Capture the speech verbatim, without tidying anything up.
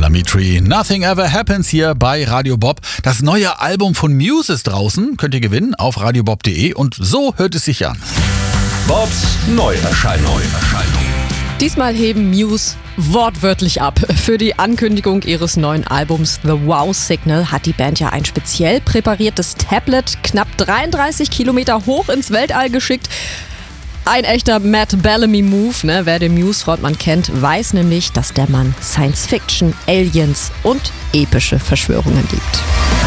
Bellamy Tree. Nothing Ever Happens hier bei Radio Bob. Das neue Album von Muse ist draußen. Könnt ihr gewinnen auf radiobob punkt de und so hört es sich an. Bobs Neuerscheinung. Diesmal heben Muse wortwörtlich ab. Für die Ankündigung ihres neuen Albums The Wow Signal hat die Band ja ein speziell präpariertes Tablet knapp dreiunddreißig Kilometer hoch ins Weltall geschickt. Ein echter Matt Bellamy-Move, ne? Wer den Muse-Frontmann kennt, weiß nämlich, dass der Mann Science-Fiction, Aliens und epische Verschwörungen liebt.